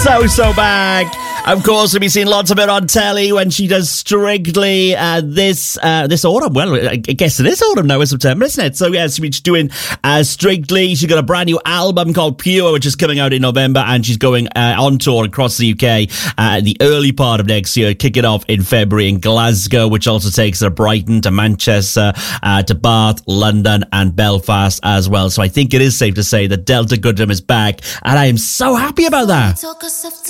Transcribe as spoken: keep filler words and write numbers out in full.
So, so back. Of course, we'll be seeing lots of it on telly when she does Strictly uh, this uh, this autumn. Well, I guess it is autumn now, it's September, isn't it? So, yeah, she's doing uh, Strictly. She's got a brand new album called Pure, which is coming out in November, and she's going uh, on tour across the U K uh, the early part of next year, kicking off in February in Glasgow, which also takes her to Brighton, to Manchester, uh, to Bath, London, and Belfast as well. So I think it is safe to say that Delta Goodrem is back, and I am so happy about that.